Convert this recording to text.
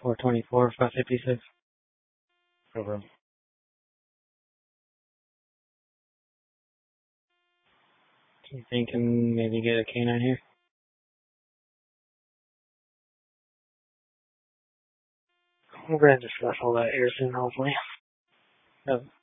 424, 556. Over. Do you think I can maybe get a canine here? We're going to discuss all that here soon, hopefully. Oh.